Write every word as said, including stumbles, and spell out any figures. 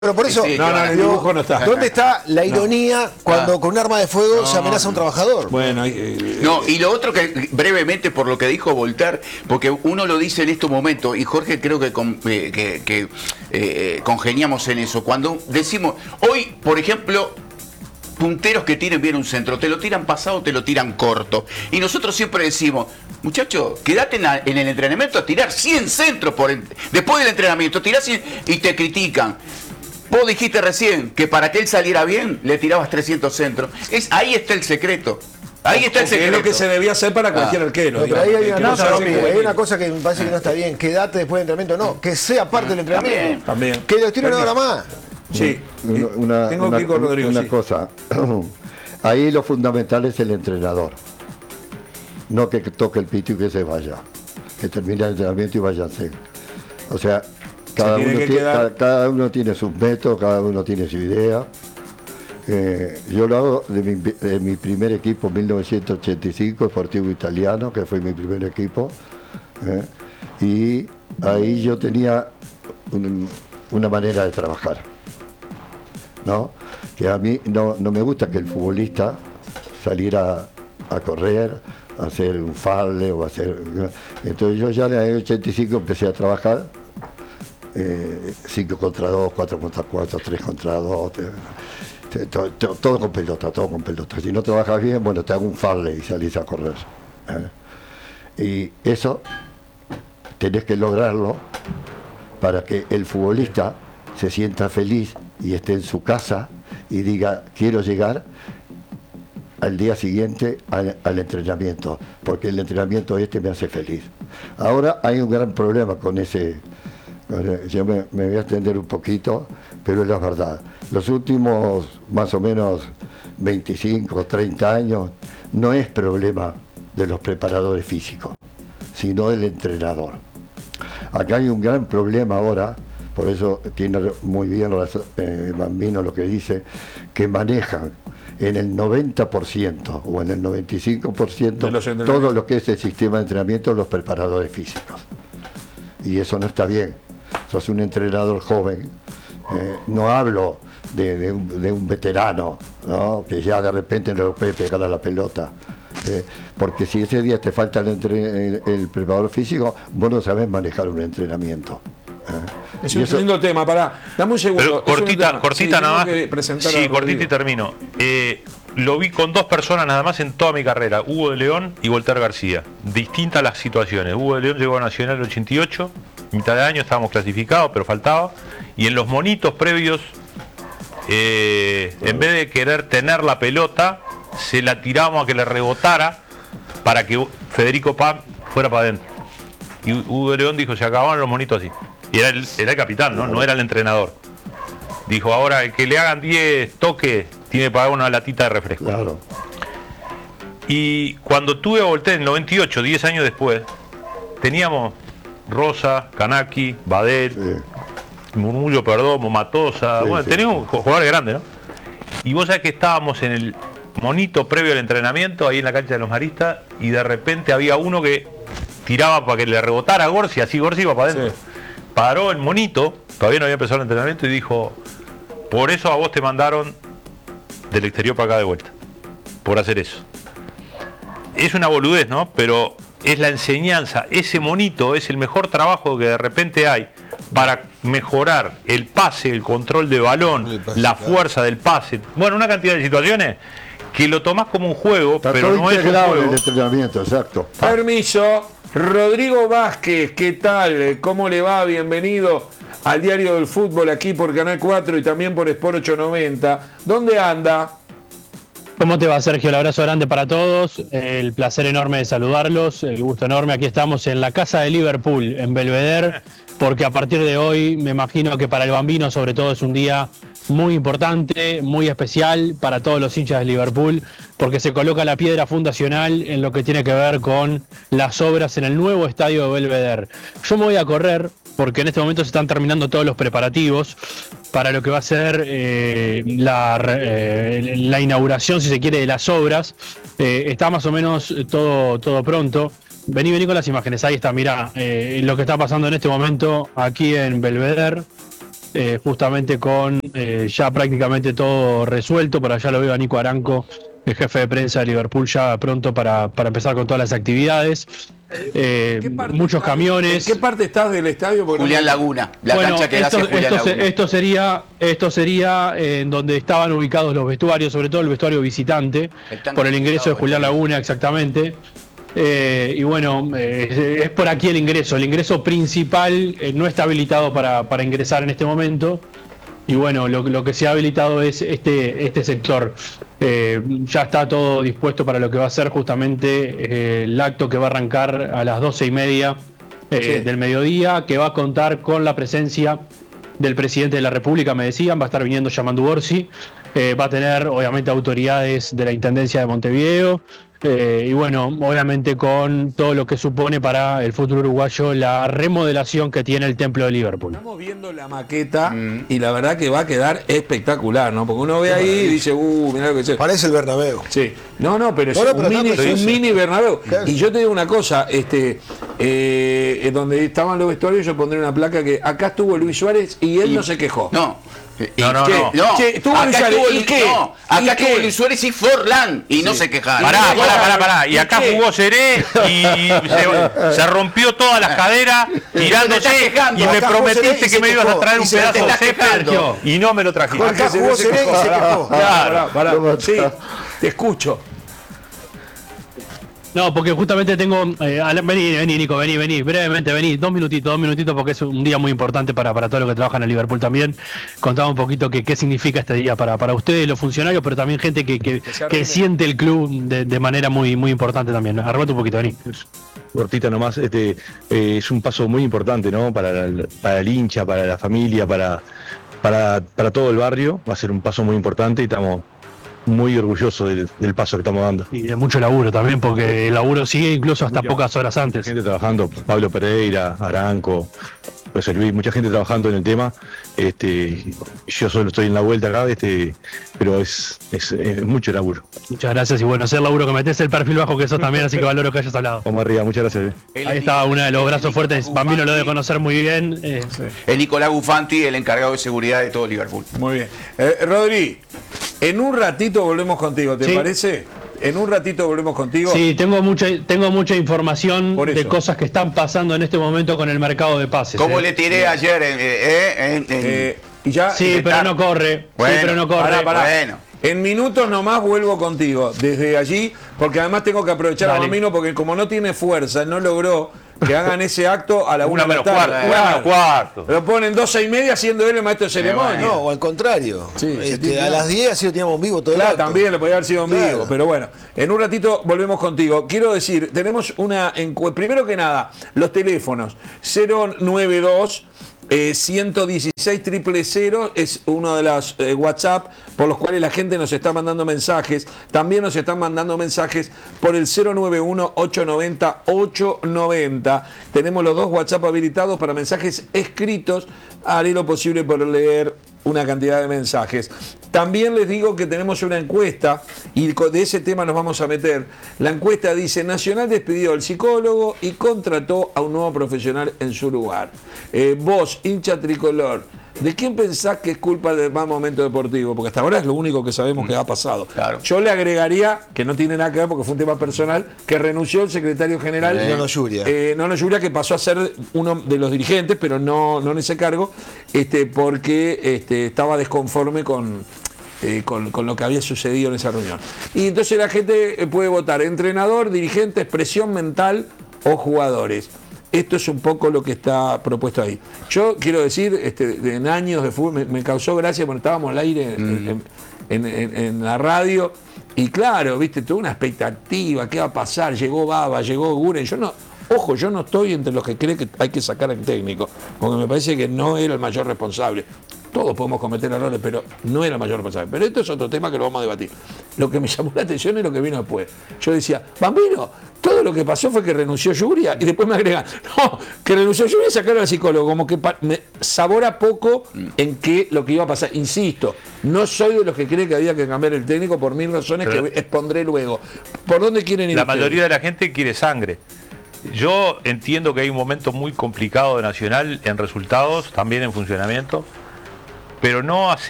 Pero por eso, Sí, No, no, en el digo, dibujo no está. ¿dónde está la ironía cuando Ah. con un arma de fuego No, se amenaza a un trabajador? Bueno, eh, No, y lo otro que brevemente por lo que dijo Voltaire, porque uno lo dice en estos momentos, y Jorge creo que, con- eh, que, que, eh, congeniamos en eso, cuando decimos, hoy, por ejemplo, punteros que tienen bien un centro, te lo tiran pasado, te lo tiran corto. Y nosotros siempre decimos, muchacho, quédate en, la- en el entrenamiento a tirar cien centros por el- después del entrenamiento, tirás cien y te critican. Vos dijiste recién que para que él saliera bien le tirabas trescientos centros. Es, ahí está el secreto. Ahí está el porque secreto. es lo que se debía hacer para cualquier Ah. arquero. No, pero ahí hay digamos, que una, no cosa, sea Romy, juvenil. hay una cosa que me parece que no está bien. Quédate después del entrenamiento. No, que sea parte del entrenamiento. También. Que lo tiren ahora más. Sí, Una, una- tengo una- que ir con Rodrigo. una sí. cosa. Ahí lo fundamental es el entrenador. No que toque el pito y que se vaya. Que termine el entrenamiento y váyanse. O sea, cada tiene uno, que tiene, quedar- cada, cada uno tiene sus métodos, cada uno tiene su idea. Eh, yo lo hago de mi, de mi primer equipo en mil novecientos ochenta y cinco, Sportivo Italiano, que fue mi primer equipo. ¿eh? Y ahí yo tenía un- una manera de trabajar. ¿no? Que a mí no, no me gusta que el futbolista saliera a correr, a hacer un falle o a hacer... Entonces yo ya en el ochenta y cinco empecé a trabajar cinco contra dos, cuatro contra cuatro, tres contra dos, todo, todo, todo con pelota, todo con pelota. Si no trabajas bien, bueno, te hago un falle y salís a correr. ¿eh? Y eso tenés que lograrlo para que el futbolista se sienta feliz y esté en su casa y diga, quiero llegar al día siguiente al, al entrenamiento, porque el entrenamiento este me hace feliz. Ahora hay un gran problema con ese, con, yo me, me voy a extender un poquito, pero es la verdad. Los últimos más o menos veinticinco, treinta años no es problema de los preparadores físicos, sino del entrenador. Acá hay un gran problema ahora, por eso tiene muy bien razón, eh, Bambino lo que dice, que manejan en el noventa por ciento o en el noventa y cinco por ciento todo lo que es el sistema de entrenamiento de los preparadores físicos. Y eso no está bien. Sos un entrenador joven, eh, no hablo de, de, un, de un veterano, ¿no? Que ya de repente no lo puede pegar a la pelota. Eh, porque si ese día te falta el, entre, el, el preparador físico, vos no sabés manejar un entrenamiento. ¿eh? Es un eso... lindo tema, pará, dame un segundo. Pero cortita, cortita sí, nada más. Sí, cortita y termino. Eh, lo vi con dos personas nada más en toda mi carrera, Hugo de León y Voltaire García. Distintas las situaciones. Hugo de León llegó a Nacional en el ochenta y ocho, mitad de año estábamos clasificados, pero faltaba. Y en los monitos previos, eh, en vez de querer tener la pelota, se la tiramos a que le rebotara para que Federico Pam fuera para adentro. Y Hugo de León dijo, se acababan los monitos así. Y era el, era el capitán, ¿no? No era el entrenador. Dijo, ahora el que le hagan diez toques tiene que pagar una latita de refresco. Claro. Y cuando tuve a Voltaire en el noventa y ocho, diez años después, teníamos Rosa, Kanaki, Badel, sí. Murmullo Perdomo, Matosa, sí, bueno, sí, teníamos sí. jugadores grandes, ¿no? Y vos sabés que estábamos en el monito previo al entrenamiento, ahí en la cancha de los Maristas, y de repente había uno que tiraba para que le rebotara a Gorsi, así Gorsi iba para adentro. Sí. Paró el monito, todavía no había empezado el entrenamiento, y dijo, por eso a vos te mandaron del exterior para acá de vuelta, por hacer eso. Es una boludez, ¿no? Pero es la enseñanza, ese monito es el mejor trabajo que de repente hay para mejorar el pase, el control de balón, pase, la fuerza claro. del pase, bueno, una cantidad de situaciones que lo tomás como un juego, Está pero no es un juego. El entrenamiento, exacto. Permiso. Rodrigo Vázquez, ¿qué tal? ¿Cómo le va? Bienvenido al Diario del Fútbol aquí por Canal cuatro y también por Sport ochocientos noventa. ¿Dónde anda? ¿Cómo te va, Sergio? El abrazo grande para todos, el placer enorme de saludarlos, el gusto enorme. Aquí estamos en la casa de Liverpool, en Belvedere, porque a partir de hoy me imagino que para el Bambino sobre todo es un día muy importante, muy especial para todos los hinchas de Liverpool, porque se coloca la piedra fundacional en lo que tiene que ver con las obras en el nuevo estadio de Belvedere. Yo me voy a correr, porque en este momento se están terminando todos los preparativos para lo que va a ser eh, la, eh, la inauguración, si se quiere, de las obras. Eh, está más o menos todo, todo pronto. Vení, vení con las imágenes, ahí está, mirá, eh, lo que está pasando en este momento aquí en Belvedere. eh, justamente con eh, ya prácticamente todo resuelto. Por allá lo veo a Nico Aranco, el jefe de prensa de Liverpool, ya pronto para, para empezar con todas las actividades. Eh, muchos estás, camiones. ¿En qué parte estás del estadio? Porque Julián no... Laguna, la bueno, cancha que esto, hace Julián esto, Laguna. se, esto sería, esto sería eh, en donde estaban ubicados los vestuarios, sobre todo el vestuario visitante, El por el ingreso de Julián Laguna. Laguna, exactamente. Eh, y bueno, eh, es por aquí el ingreso. El ingreso principal eh, no está habilitado para, para ingresar en este momento. Y bueno, lo, lo que se ha habilitado es este, este sector. Eh, ya está todo dispuesto para lo que va a ser justamente eh, el acto que va a arrancar a las doce y media eh, Sí. del mediodía, que va a contar con la presencia del presidente de la República, me decían, va a estar viniendo Yamandu Orsi, eh, va a tener obviamente autoridades de la Intendencia de Montevideo, eh, y bueno, obviamente con todo lo que supone para el fútbol uruguayo la remodelación que tiene el Templo de Liverpool. Estamos viendo la maqueta Mm. y la verdad que va a quedar espectacular, ¿no? Porque uno ve ahí y dice, uh, mirá lo que es. Parece el Bernabéu. Sí, no, no, pero es No, no, un, pero mini, está es un precioso. mini Bernabéu. Claro. Y yo te digo una cosa, este, eh, en donde estaban los vestuarios yo pondré una placa que acá estuvo Luis Suárez y él Y- no se quejó. No. Y- No, no, che, no. Che, estuvo acá Luis Suárez, estuvo ¿y Lu- qué? no, ¿Y acá qué? estuvo Luis Suárez y Forlán y no se quejaron. Pará, ¿Y pará, qué? pará, pará. Y ¿Y acá qué? jugó Seré y se, se rompió todas las caderas tirándose estás quejando. y me Acá jugó Seré prometiste y que se me ibas a quejó. traer Y un se te pedazo de estás césped quejando. y no me lo trajiste. Acá se jugó ve- se Seré y se quejó. Pará, pará, Lo sí, mataba. te escucho. No, porque justamente tengo... Eh, al- vení, vení, Nico, vení, vení, brevemente, vení, dos minutitos, dos minutitos, porque es un día muy importante para, para todos los que trabajan en Liverpool también. Contaba un poquito que, qué significa este día para, para ustedes, los funcionarios, pero también gente que, que, se arrime. que siente el club de, de manera muy, muy importante también. Arrebate un poquito, vení. Cortita nomás, este eh, es un paso muy importante, ¿no? Para el, para el hincha, para la familia, para, para, para todo el barrio. Va a ser un paso muy importante y estamos muy orgullosos del, del paso que estamos dando. Y de mucho laburo también, porque el laburo sigue incluso hasta pocas horas antes. Gente trabajando, Pablo Pereira, Aranco, José Luis, mucha gente trabajando en el tema. Este, yo solo estoy en la vuelta acá, este, pero es, es, es mucho laburo. Muchas gracias y bueno, ser laburo que metes el perfil bajo que sos también, así que valoro que hayas hablado. Vamos arriba, muchas gracias. Él Ahí es estaba uno de los brazos Nicolás fuertes, Bambino lo debe Bufanti, conocer muy bien. eh, el Nicolás Bufanti, el encargado de seguridad de todo Liverpool. Muy bien. Eh, Rodri, en un ratito volvemos contigo, ¿te Sí. parece? En un ratito volvemos contigo. Sí, tengo mucha, tengo mucha información Por de eso. cosas que están pasando en este momento con el mercado de pases. ¿Cómo eh. le tiré ayer? en- eh, en- en- Eh, y ya. Sí, está- pero no corre. Bueno, sí, pero no corre. Pará, pará. Bueno. En minutos nomás vuelvo contigo, desde allí, porque además tengo que aprovechar a Dale. Bambino, porque como no tiene fuerza, no logró que hagan ese acto a la una, Una de la menos tarde. cuarto, una menos cuarto. Lo ponen doce y media siendo él el maestro de ceremonia. No, o al contrario. Sí, se Este, tiene- a las diez así lo teníamos vivo todo el Claro, acto. también le podía haber sido en Claro. vivo, pero bueno, en un ratito volvemos contigo. Quiero decir, tenemos una encuesta, primero que nada, los teléfonos cero nueve dos eh, ciento dieciséis cero cero es uno de los eh, WhatsApp por los cuales la gente nos está mandando mensajes. También nos están mandando mensajes por el cero nueve uno ocho nueve cero ocho nueve cero. Tenemos los dos WhatsApp habilitados para mensajes escritos. Haré lo posible por leer una cantidad de mensajes. También les digo que tenemos una encuesta y co- de ese tema nos vamos a meter. La encuesta dice: Nacional despidió al psicólogo y contrató a un nuevo profesional en su lugar. Eh, vos, hincha tricolor, ¿de quién pensás que es culpa del mal momento deportivo? Porque hasta ahora es lo único que sabemos que ha pasado. Claro. Yo le agregaría, que no tiene nada que ver porque fue un tema personal, que renunció el secretario general Eh, Nono Yuria. eh, Nono Yuria, que pasó a ser uno de los dirigentes, pero no, no en ese cargo, este, porque este, estaba desconforme con, eh, con, con lo que había sucedido en esa reunión. Y entonces la gente eh, puede votar entrenador, dirigente, expresión mental o jugadores. Esto es un poco lo que está propuesto ahí. Yo quiero decir, este, en años de fútbol me, me causó gracia cuando estábamos al aire en, en- en- en la radio. Y claro, viste, tuve una expectativa, ¿qué va a pasar? Llegó Baba, llegó Guren. Yo no, ojo, yo no estoy entre los que creen que hay que sacar al técnico, porque me parece que no era el mayor responsable. Todos podemos cometer errores, pero no era el mayor responsable. Pero esto es otro tema que lo vamos a debatir. Lo que me llamó la atención es lo que vino después. Yo decía, Bambino, todo lo que pasó fue que renunció Yuria, y después me agregan, no, que renunció Yuria y sacaron al psicólogo. Como que pa- me sabora poco en qué lo que iba a pasar. Insisto, no soy de los que cree que había que cambiar el técnico por mil razones Pero- que expondré luego. ¿Por dónde quieren ir La ustedes? mayoría de la gente quiere sangre. Yo entiendo que hay un momento muy complicado de Nacional en resultados, también en funcionamiento. pero no hacer